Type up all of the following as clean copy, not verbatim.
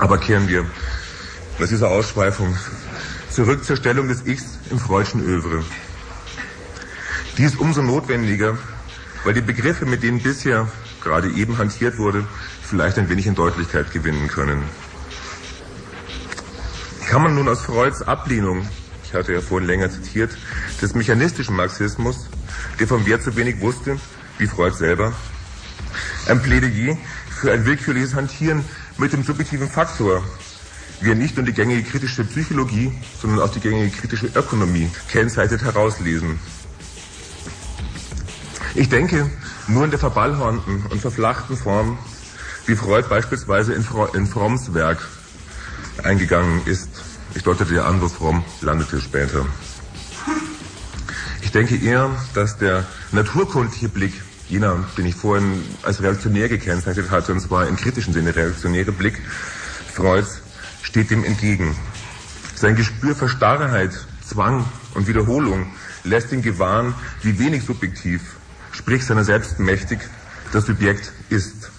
Aber kehren wir aus dieser Ausschweifung zurück zur Stellung des Ichs im Freudschen Övre. Die ist umso notwendiger, weil die Begriffe, mit denen bisher gerade eben hantiert wurde, vielleicht ein wenig in Deutlichkeit gewinnen können. Kann man nun aus Freuds Ablehnung, ich hatte ja vorhin länger zitiert, des mechanistischen Marxismus, der vom Wert so wenig wusste, wie Freud selber, ein Plädoyer für ein willkürliches Hantieren mit dem subjektiven Faktor, wie er nicht nur die gängige kritische Psychologie, sondern auch die gängige kritische Ökonomie kennzeichnet, herauslesen. Ich denke, nur in der verballhornten und verflachten Form, wie Freud beispielsweise in Fromms Werk eingegangen ist. Ich deutete ja an, wo Fromm landete später. Ich denke eher, dass der naturkundliche Blick, jener, den ich vorhin als reaktionär gekennzeichnet hatte, und zwar im kritischen Sinne reaktionäre Blick Freuds, steht dem entgegen. Sein Gespür für Starrheit, Zwang und Wiederholung lässt ihn gewahren, wie wenig subjektiv, sprich seiner selbst mächtig, das Subjekt ist.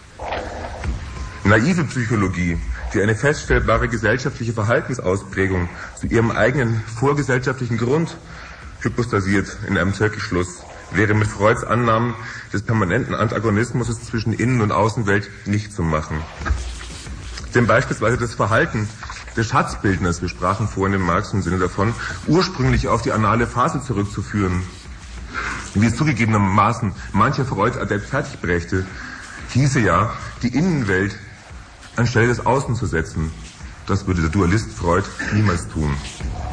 Naive Psychologie, die eine feststellbare gesellschaftliche Verhaltensausprägung zu ihrem eigenen vorgesellschaftlichen Grund hypostasiert in einem Zirkelschluss, wäre mit Freuds Annahmen des permanenten Antagonismus zwischen Innen- und Außenwelt nicht zu machen. Denn beispielsweise das Verhalten des Schatzbildners, wir sprachen vorhin im Marxischen Sinne davon, ursprünglich auf die anale Phase zurückzuführen, wie es zugegebenermaßen mancher Freud-Adept fertigbrächte, hieße ja, die Innenwelt anstelle des Außen zu setzen. Das würde der Dualist Freud niemals tun.